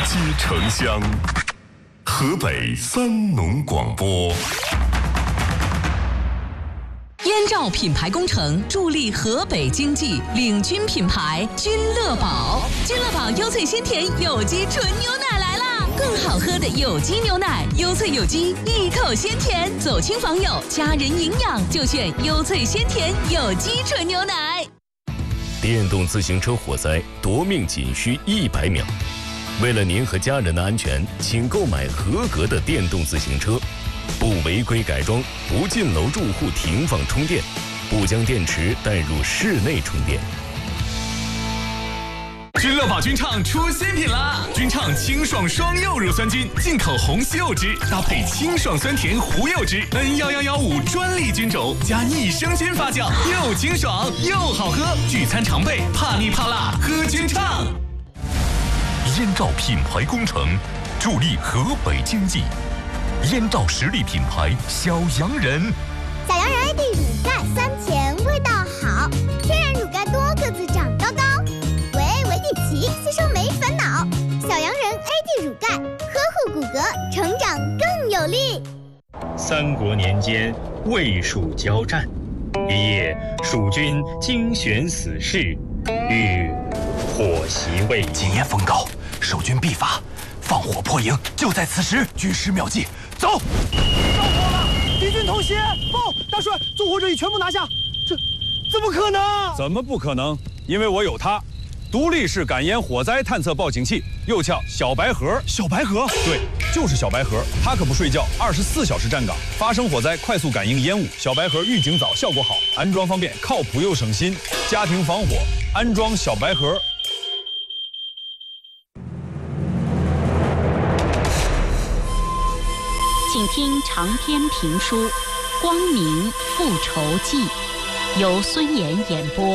接城乡，河北三农广播。 燕赵品牌工程助力河北经济，领军品牌君乐宝。君乐宝优萃鲜甜有机纯牛奶来啦！更好喝的有机牛奶，优萃有机，一口鲜甜，走亲访友，家人营养就选优萃鲜甜有机纯牛奶。 电动自行车火灾夺命仅需100秒。为了您和家人的安全，请购买合格的电动自行车，不违规改装，不进楼住户停放充电，不将电池带入室内充电。 君乐宝君畅出新品啦！君畅清爽双柚乳酸菌，进口红西柚汁，搭配清爽酸甜胡柚汁 N11115专利菌种，加益生菌发酵，又清爽又好喝。聚餐常备，怕腻怕辣，喝君畅。 燕赵品牌工程助力河北经济，燕赵实力品牌小洋人。 小洋人 AD 乳钙酸甜，味道好，天然乳钙多，个子长高高。维底奇吸收没烦恼，小洋人 AD 乳钙呵护骨骼，成长更有力。 三国年间，魏蜀交战，一夜，蜀军精选死士，欲火袭魏。 今夜风高，守军必发，放火破营，就在此时。军师妙计，走！ 着火了，敌军偷袭！报，大帅，纵火者已全部拿下。这怎么可能？ 怎么不可能？因为我有它。独立式感烟火灾探测报警器，又叫小白盒。 小白盒？ 对，就是小白盒。它可不睡觉，24小时站岗，发生火灾快速感应烟雾。小白盒预警早，效果好，安装方便，靠谱又省心。家庭防火，安装小白盒。 请听长篇评书《光明复仇记》，由孙岩演播。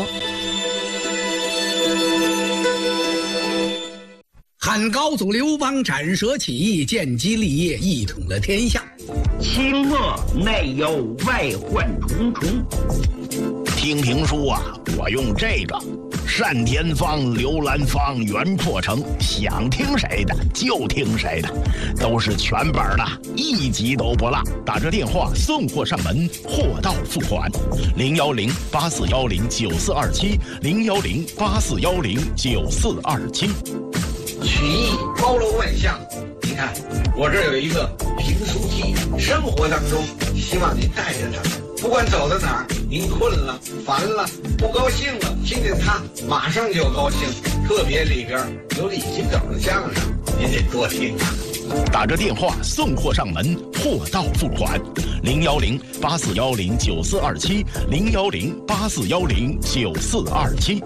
汉高祖刘邦斩蛇起义，建基立业，一统了天下。 清末内忧外患重重。听评书啊，我用这个单田芳、刘兰芳、袁阔成，想听谁的就听谁的，都是全本的，一集都不落。打着电话送货上门，货到付款。010-8410-9427，010-8410-9427。 曲艺包罗万象，你看我这有一个评书记，生活当中希望您带着它，不管走到哪儿，您困了、烦了、不高兴了，听见它马上就高兴。特别里边有李金斗的相声，您得多听啊。 打着电话送货上门，货到付款。010-8410-9427，010-8410-9427。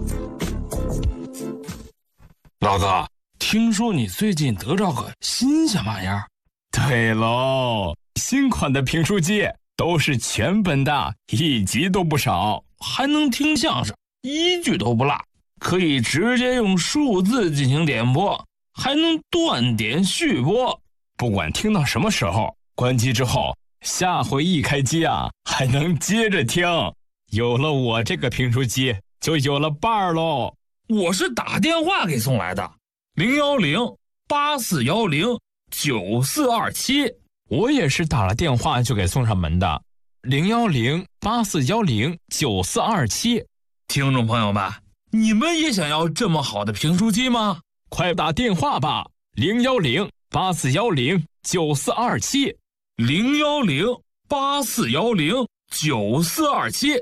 老哥，听说你最近得着个新鲜玩意儿？ 对喽，新款的评书机都是全本的，一集都不少， 还能听相声，一句都不落，可以直接用数字进行点播，还能断点续播， 不管听到什么时候，关机之后，下回一开机啊，还能接着听。有了我这个评书机，就有了伴儿喽。 我是打电话给送来的，010-8410-9427。 我也是打了电话就给送上门的，010-8410-9427。 听众朋友们，你们也想要这么好的评书机吗？ 快打电话吧，010-8410-9427。 010-8410-9427。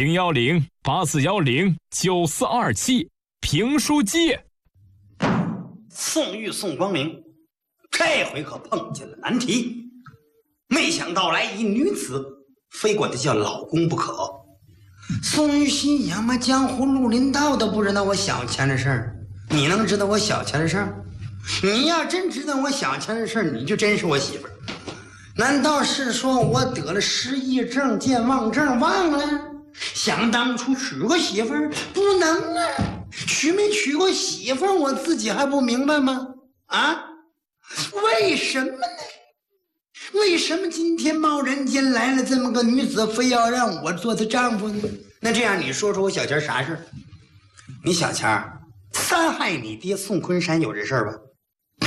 010-8410-9427。评书机。 宋玉宋光明，这回可碰见了难题。没想到来一女子，非管她叫老公不可。宋玉心想嘛，江湖绿林道都不知道我小钱的事儿，你能知道我小钱的事儿？你要真知道我小钱的事儿，你就真是我媳妇儿。难道是说我得了失忆症、健忘症忘了？想当初娶过媳妇儿，不能啊！娶没娶过媳妇儿，我自己还不明白吗？啊，为什么呢？为什么今天贸然间来了这么个女子，非要让我做她丈夫呢？那这样，你说说我小钱啥事儿？你小钱三害你爹宋昆山有这事儿吧？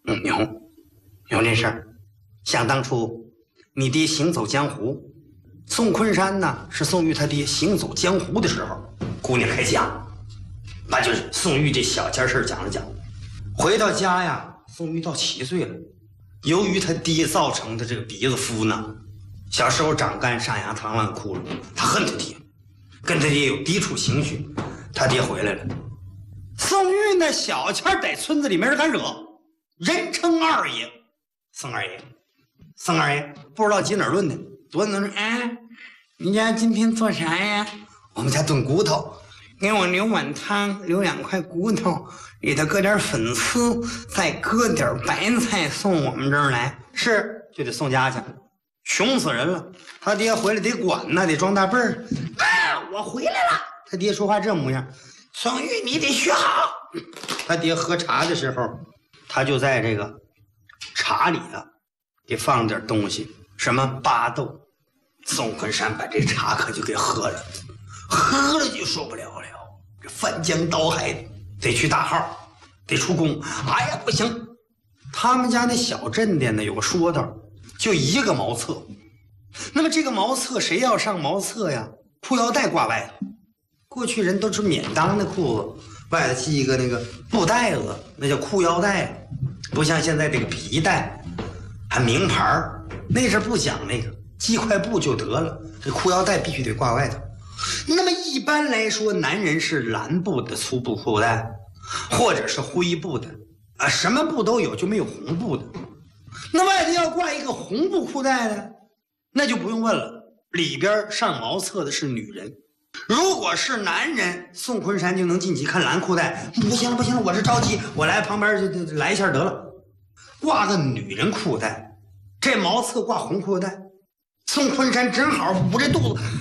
有这事儿。想当初，你爹行走江湖，宋昆山呢是宋玉他爹行走江湖的时候，姑娘开讲，把就是宋玉这小件事讲了讲。回到家呀，宋玉到7岁了，由于他爹造成的这个鼻子夫呢，小时候长干上牙膛烂窟窿，他恨他爹，跟他爹有抵触情绪。他爹回来了，宋玉那小钱在村子里没人敢惹，人称二爷，宋二爷。宋二爷不知道挤哪儿论的，多能说，哎，你家今天做啥呀？我们家炖骨头，给我留碗汤，留2块骨头，里头搁点粉丝，再搁点白菜，送我们这儿来。是，就得送家去，穷死人了。他爹回来得管呢，得装大辈儿。哎，我回来了。他爹说话这模样，宋玉你得学好。他爹喝茶的时候，他就在这个茶里啊得放点东西，什么巴豆。宋昆山把这茶可就给喝了，喝了就受不了了，这翻江倒海的，得去大号，得出宫。哎呀，不行！他们家那小镇店呢有个说道，就一个茅厕。那么这个茅厕谁要上茅厕呀？裤腰带挂外头。过去人都是免裆的裤子，外头系一个那个布带子，那叫裤腰带，不像现在这个皮带，还名牌。那阵不讲那个，系块布就得了，这裤腰带必须得挂外头。那么一般来说，男人是蓝布的粗布裤带，或者是灰布的，啊，什么布都有，就没有红布的。那外头要挂一个红布裤带的，那就不用问了，里边上茅厕的是女人。如果是男人，宋昆山就能进去看蓝裤带。不行了，不行了，我这着急，我来旁边就来一下得了。挂个女人裤带，这茅厕挂红裤带。宋昆山正好捂着肚子，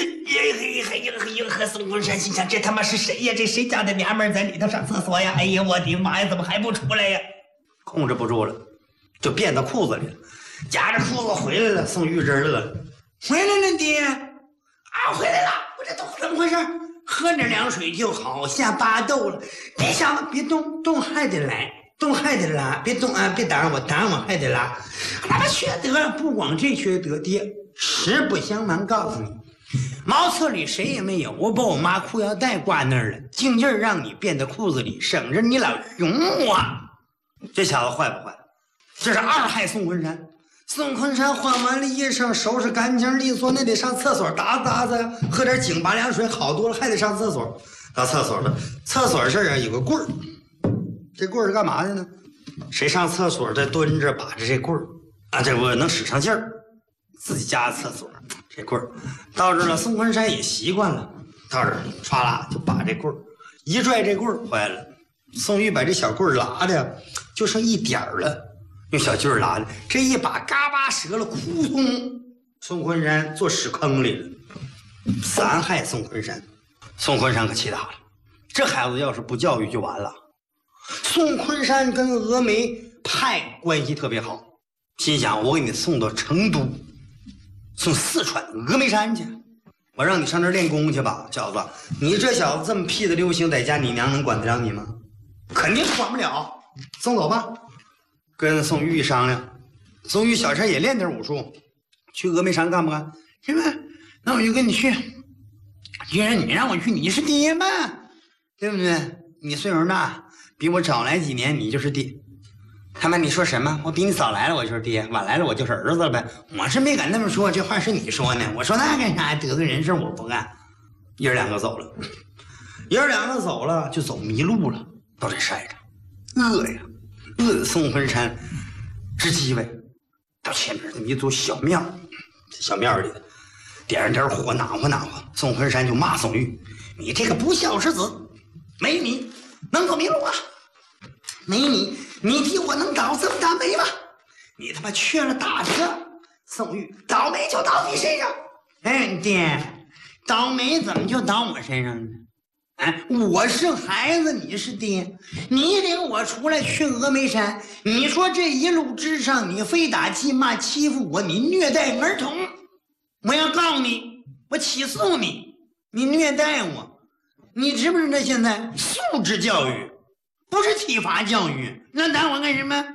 宋昆山心想：这他妈是谁呀？这谁家的娘们在里头上厕所呀？哎呀，我的妈呀，怎么还不出来呀？控制不住了，就变到裤子里了，夹着裤子回来了。宋玉这乐了，回来了爹。啊，回来了！我这都怎么回事？喝点凉水就好，下巴豆了。别想了，别动还得来，动还得拉，别动啊，别打我还得拉。他妈缺德！不光这缺德，爹，实不相瞒告诉你，茅厕里谁也没有，我把我妈裤腰带挂那儿了，净劲儿让你变到裤子里，省着你老熊我。这小子坏不坏？这是二害宋昆山。宋昆山换完了衣裳，收拾干净利索，那得上厕所打子呀，喝点井拔凉水，好多了还得上厕所。到厕所了，厕所这儿有个棍儿，这棍儿是干嘛的呢？谁上厕所的蹲着把着这棍儿啊，这不能使上劲儿。自己家的厕所这棍儿到这儿了，宋昆山也习惯了，到这儿唰啦就把这棍儿一拽，这棍儿坏了。宋玉把这小棍儿拉的就剩一点儿了。用小劲儿拉的，这一把嘎巴折了，扑通，宋昆山坐屎坑里了。3害宋昆山，宋昆山可气大了。这孩子要是不教育就完了。宋昆山跟峨眉派关系特别好，心想我给你送到成都，送四川峨眉山去，我让你上这儿练功去吧，小子。你这小子这么屁的流行，在家你娘能管得了你吗？肯定管不了。送走吧。跟宋玉商量，宋玉小陈也练点武术，去峨眉山干不干？是吧？那我就跟你去。既然你让我去，你是爹嘛，对不对？你岁数大，比我早来几年，你就是爹。他妈，你说什么？我比你早来了，我就是爹；晚来了，我就是儿子了呗。我是没敢那么说，这话是你说呢。我说那干啥？得罪人事我不干。爷儿两个走了，爷儿两个走了，就走迷路了，到这山上，饿呀。饿的宋昆山直鸡歪，到前面这么一座小庙，这小庙里点上点火，暖和暖和。宋昆山就骂宋玉：“你这个不孝之子，没你能走迷路啊！没你，你替我能倒这么大霉吗？你他妈缺了大德！”宋玉：“倒霉就倒你身上。”哎，爹，倒霉怎么就倒我身上呢？哎，我是孩子，你是爹，你领我出来去峨眉山，你说这一路之上，你非打即骂，欺负我，你虐待儿童，我要告你，我起诉你，你虐待我，你知不知道现在素质教育不是体罚教育？那打我干什么？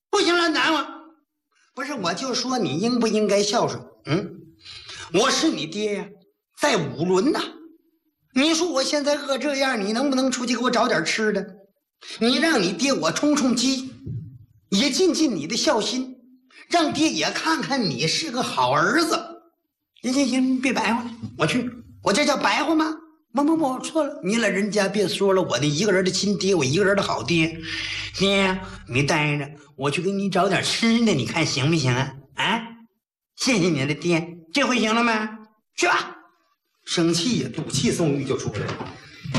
不行了，难吗？不是，我就说你应不应该孝顺？我是你爹呀，在五伦呐。你说我现在饿这样，你能不能出去给我找点吃的？你让你爹我充充饥，也尽尽你的孝心，让爹也看看你是个好儿子。行，别白话了，我去。我这叫白话吗？不，我错了。你老人家别说了，我的一个人的亲爹，我一个人的好爹。爹，你待着，我去给你找点吃的，你看行不行啊？啊，谢谢你的爹，这回行了吗？去吧。生气呀，赌气，宋玉就出来了。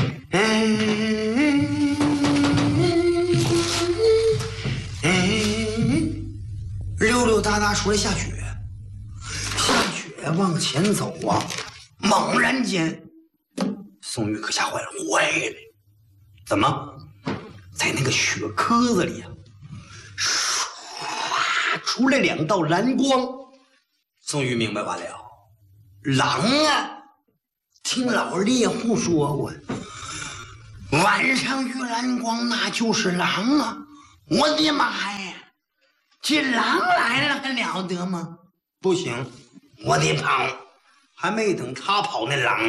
溜溜达达出来下雪，往前走啊，猛然间，宋玉可吓坏了，怎么在那个雪壳子里啊，唰出来2道蓝光。宋玉明白完了，狼啊！听老猎户说过，晚上遇蓝光那就是狼啊！我的妈呀，这狼来了还了得吗？不行，我得跑。还没等他跑，那狼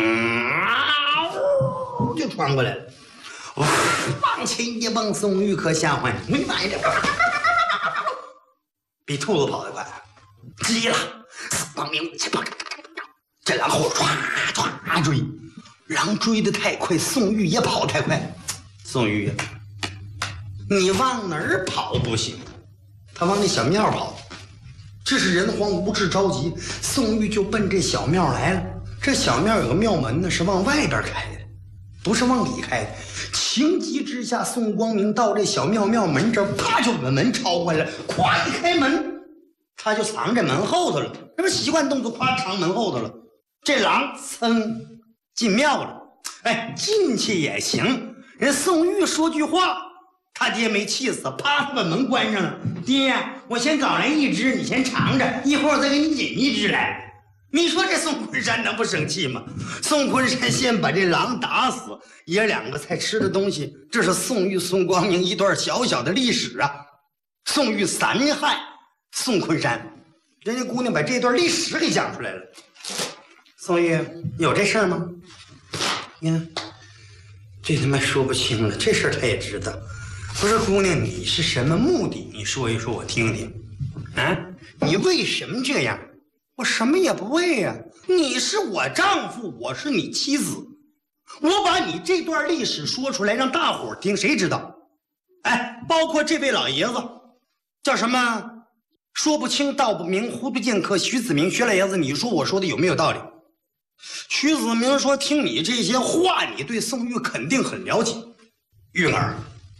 就穿过来了，往前一蹦，宋玉可吓坏了，没买着，比兔子跑得快，急了，光明这狼后唰追，狼追得太快，宋玉也跑太快。宋玉呀，你往哪儿跑不行，他往那小庙跑。这是人慌无志着急，宋玉就奔这小庙来了。这小庙有个庙门呢，是往外边开的，不是往里开的。情急之下，宋光明到这小庙门这儿，啪就把门抄回来了。咵一开门，他就藏在门后头了。这不习惯动作，咵藏门后头了。这狼噌进庙了，哎，进去也行。人宋玉说句话，他爹没气死，啪把门关上了。爹，我先找来一只，你先尝着，一会儿我再给你引一只来。你说这宋昆山能不生气吗？宋昆山先把这狼打死，爷2个才吃的东西。这是宋玉、宋光明一段小小的历史啊。宋玉3害宋昆山，人家姑娘把这段历史给讲出来了。宋玉有这事儿吗？你看，这他妈说不清了，这事儿他也知道。不是姑娘，你是什么目的？你说一说我听听。啊，你为什么这样？我什么也不为呀。你是我丈夫，我是你妻子，我把你这段历史说出来让大伙听，谁知道？哎，包括这位老爷子，叫什么？说不清道不明，糊涂剑客徐子明。徐老爷子，你说我说的有没有道理？徐子明说：“听你这些话，你对宋玉肯定很了解。玉儿，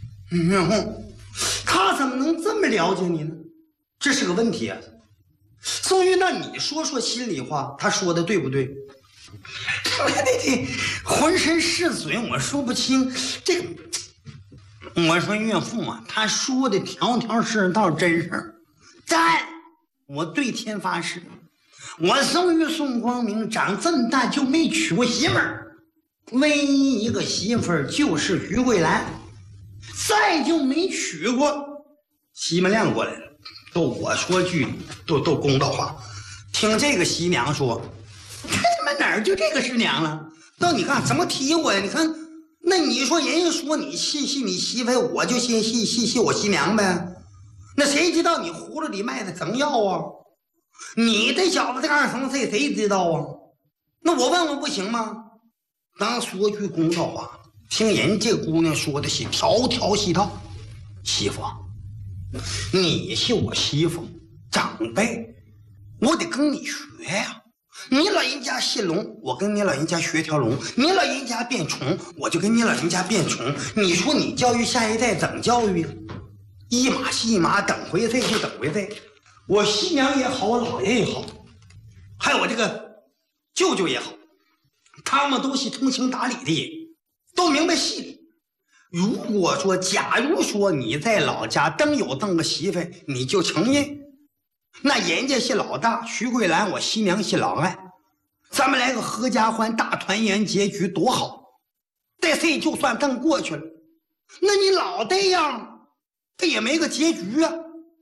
他怎么能这么了解你呢？这是个问题啊。宋玉，那你说说心里话，他说的对不对？对，浑身是嘴，我说不清。这个，我说岳父啊，他说的条条是道，真事儿。但我对天发誓。”我宋玉宋光明长这么大就没娶过媳妇儿，唯一一个媳妇儿就是于桂兰，再就没娶过。西门亮过来了，都我说句都公道话，听这个媳娘说，他他妈哪儿就这个是娘了？到你看怎么提我呀？你看，那你说人家说你戏你媳妇，我就先戏我媳娘呗？那谁知道你葫芦里卖的成药啊？你这小子这2层谁知道啊？那我问问不行吗？当说句公道话，听人这姑娘说的是条条细套。媳妇，你是我媳妇，长辈，我得跟你学呀。你老人家姓龙，我跟你老人家学条龙；你老人家变虫，我就跟你老人家变虫。你说你教育下一代怎么教育？一码是一码，等回岁就等回岁。我媳娘也好，我姥爷也好，还有我这个舅舅也好，他们都是通情达理的人，都明白戏理。如果说，假如说你在老家登有这么个媳妇，你就承认，那人家是老大徐桂兰，我媳娘是老二，咱们来个合家欢大团圆结局多好。这事就算正过去了，那你老这样，他也没个结局啊。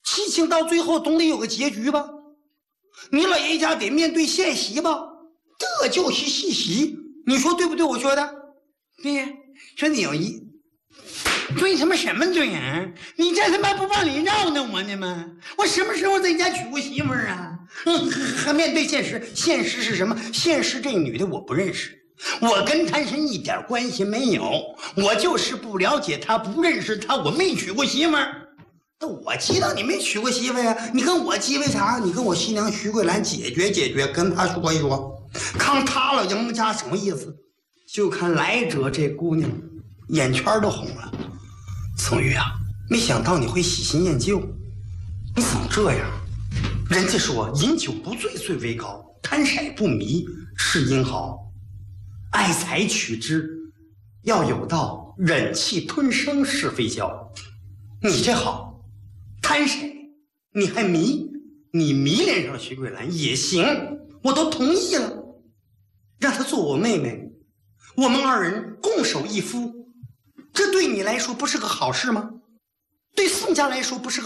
七情到最后总得有个结局吧？你老爷家得面对现实吧？这就是事实，你说对不对？我说的，对呀。说你有一对他妈什么对呀？你这他妈不往里绕呢我呢吗？我什么时候在家娶过媳妇儿啊？还面对现实，现实是什么？现实这女的我不认识，我跟谭神一点关系没有，我就是不了解她，不认识她，我没娶过媳妇儿。那我知道你没娶过媳妇呀，你跟我急为啥？你跟我新娘徐桂兰解决，跟她说一说，看她老杨家什么意思？就看来者这姑娘眼圈都红了。宋玉啊，没想到你会喜新厌旧，你怎么这样？人家说饮酒不醉最为高，贪色不迷是因好，爱财取之要有道，忍气吞声是非骄。你这好，贪色你还迷，你迷恋上徐桂兰也行，我都同意了，让她做我妹妹，我们二人共守一夫，这对你来说不是个好事吗？对宋家来说不是个